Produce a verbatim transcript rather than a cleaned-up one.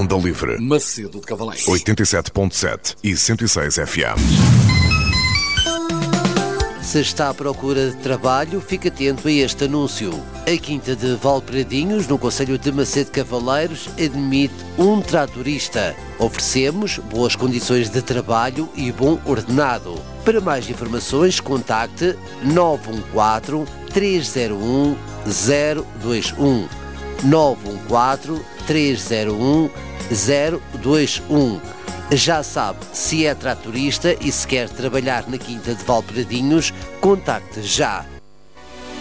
Onda Livre. Macedo de Cavaleiros. oitenta e sete ponto sete e cento e seis F M. Se está à procura de trabalho, fique atento a este anúncio. A Quinta de Valpradinhos, no concelho de Macedo de Cavaleiros, admite um tratorista. Oferecemos boas condições de trabalho e bom ordenado. Para mais informações, contacte nove um quatro, três zero um, zero dois um. nove um quatro, três zero um, zero dois um. Já sabe, se é tratorista e se quer trabalhar na Quinta de Valpradinhos, contacte já.